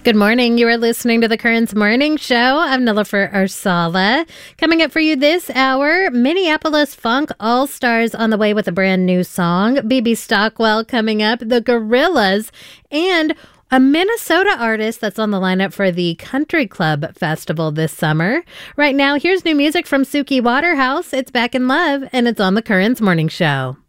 Good morning. You are listening to the Currents Morning Show. I'm Nilofer Arsala. Coming up for you this hour, Minneapolis Funk All-Stars on the way with a brand new song. BB Stockwell coming up, the Gorillaz, and a Minnesota artist that's on the lineup for the Country Club Festival this summer. Right now, here's new music from Suki Waterhouse. It's Back in Love, and it's on the Currents Morning Show.